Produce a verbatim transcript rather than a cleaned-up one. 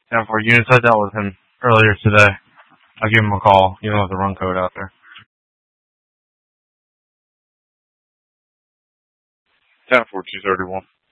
ten four units, I dealt with him earlier today. I'll give him a call, even with the run code out there. ten four two thirty-one.